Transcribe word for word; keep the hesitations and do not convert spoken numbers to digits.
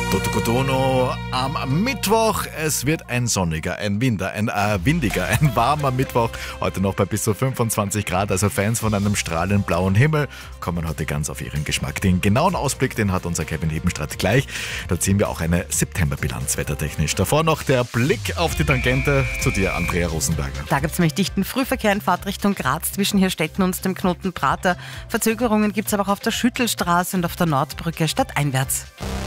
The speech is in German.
Toto Cotugno am Mittwoch. Es wird ein sonniger, ein Winter, ein äh, windiger, ein warmer Mittwoch. Heute noch bei bis zu fünfundzwanzig Grad. Also Fans von einem strahlend blauen Himmel kommen heute ganz auf ihren Geschmack. Den genauen Ausblick, den hat unser Kevin Hebenstradt gleich. Da ziehen wir auch eine Septemberbilanz wettertechnisch. Davor noch der Blick auf die Tangente zu dir, Andrea Rosenberger. Da gibt es nämlich dichten Frühverkehr in Fahrtrichtung Graz zwischen Hirstetten und dem Knoten Prater. Verzögerungen gibt es aber auch auf der Schüttelstraße und auf der Nordbrücke stadteinwärts.